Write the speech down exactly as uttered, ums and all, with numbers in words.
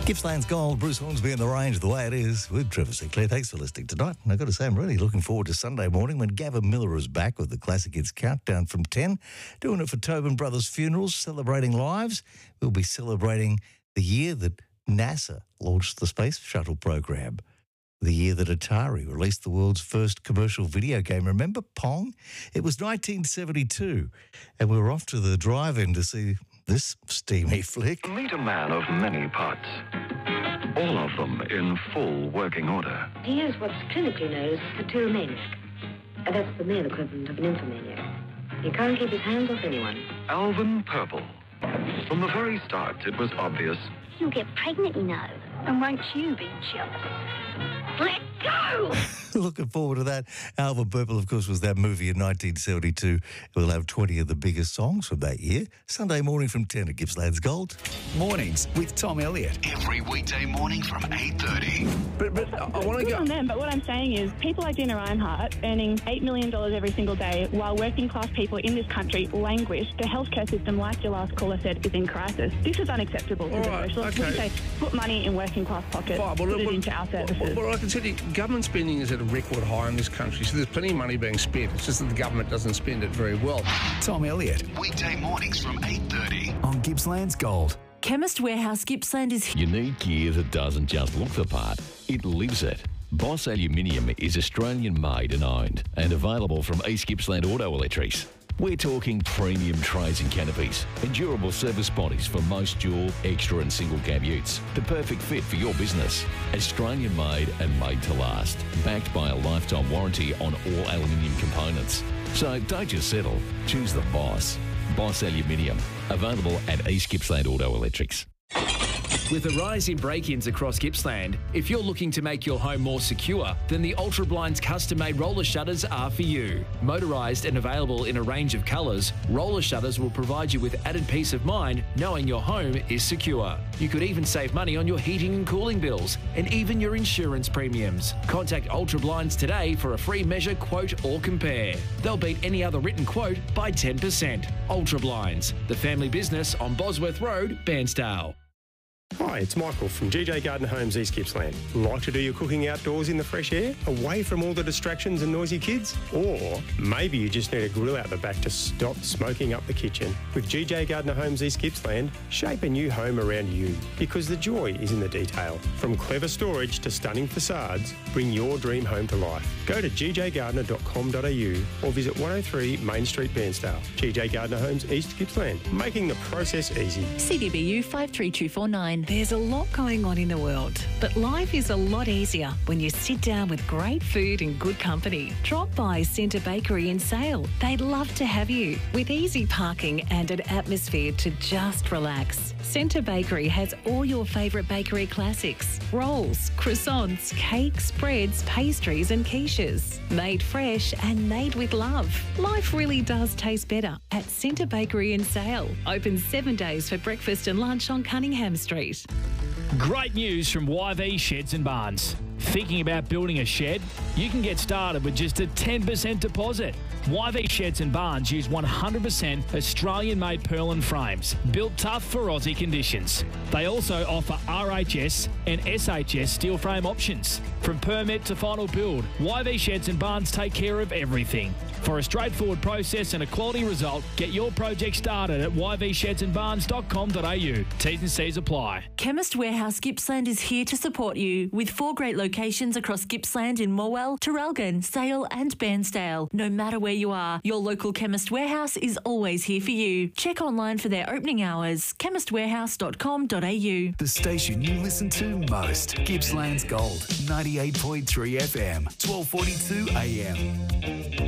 Gippsland's Gold, Bruce Hornsby in the range, the way it is, with Trevor Sinclair. Thanks for listening tonight. And I've got to say, I'm really looking forward to Sunday morning when Gavin Miller is back with the Classic Hits Countdown from ten, doing it for Tobin Brothers Funerals, celebrating lives. We'll be celebrating the year that NASA launched the Space Shuttle program, the year that Atari released the world's first commercial video game. Remember Pong? It was nineteen seventy-two, and we were off to the drive-in to see this steamy flick. Meet a man of many parts, all of them in full working order. He is what's clinically known as a pteromaniac. Uh, That's the male equivalent of an infomaniac. He can't keep his hands off anyone. Alvin Purple. From the very start, it was obvious. You'll get pregnant, you know. And won't you be jealous? Let go! Looking forward to that. Alvin Purple, of course, was that movie in nineteen seventy-two. We'll have twenty of the biggest songs from that year. Sunday morning from ten at Gippsland's Gold. Mornings with Tom Elliott. Every weekday morning from eight thirty. But, but I want to Good go... on them, but what I'm saying is people like Dina Reinhardt earning eight million dollars every single day while working class people in this country languish. The healthcare system, like your last caller said, is in crisis. This is unacceptable. All right, socialists. okay. We say put money in working class pockets, Fine, well, put it well, into our services. Well, well, I can tell you, government spending is at a record high in this country, so there's plenty of money being spent. It's just that the government doesn't spend it very well. Tom Elliott Weekday mornings from eight thirty. on Gippsland's Gold. Chemist Warehouse Gippsland is You need gear that doesn't just look the part, it lives it. Boss Aluminium is Australian made and owned and available from East Gippsland Auto Electrics. We're talking premium trays and canopies, endurable service bodies for most dual, extra and single cab utes. The perfect fit for your business. Australian made and made to last. Backed by a lifetime warranty on all aluminium components. So don't just settle, choose the Boss. Boss Aluminium. Available at East Gippsland Auto Electrics. With a rise in break-ins across Gippsland, if you're looking to make your home more secure, then the Ultra Blinds custom-made roller shutters are for you. Motorised and available in a range of colours, roller shutters will provide you with added peace of mind knowing your home is secure. You could even save money on your heating and cooling bills, and even your insurance premiums. Contact Ultra Blinds today for a free measure, quote or compare. They'll beat any other written quote by ten percent. Ultra Blinds, the family business on Bosworth Road, Bairnsdale. Hi, it's Michael from G J Gardner Homes East Gippsland. Like to do your cooking outdoors in the fresh air, away from all the distractions and noisy kids? Or maybe you just need a grill out the back to stop smoking up the kitchen. With G J Gardner Homes East Gippsland, shape a new home around you, because the joy is in the detail. From clever storage to stunning facades, bring your dream home to life. Go to g j gardner dot com dot a u or visit one oh three Main Street, Bairnsdale. G J Gardner Homes East Gippsland, making the process easy. C D B U five three two four nine. There's a lot going on in the world, but life is a lot easier when you sit down with great food and good company. Drop by Centre Bakery in Sale. They'd love to have you. With easy parking and an atmosphere to just relax, Centre Bakery has all your favourite bakery classics: rolls, croissants, cakes, breads, pastries and quiches. Made fresh and made with love. Life really does taste better at Centre Bakery in Sale. Open seven days for breakfast and lunch on Cunningham Street. Great news from Y V Sheds and Barns. Thinking about building a shed? You can get started with just a ten percent deposit. Y V Sheds and Barns use one hundred percent Australian-made purlin frames, built tough for Aussie conditions. They also offer R H S and S H S steel frame options. From permit to final build, Y V Sheds and Barns take care of everything. For a straightforward process and a quality result, get your project started at y v sheds and barns dot com dot a u. T's and C's apply. Chemist Warehouse Gippsland is here to support you with four great locations across Gippsland in Morwell, Traralgon, Sale and Bairnsdale. No matter where you are, your local Chemist Warehouse is always here for you. Check online for their opening hours, chemist warehouse dot com dot a u. The station you listen to most. Gippsland's Gold, ninety-eight point three F M, twelve forty-two A M.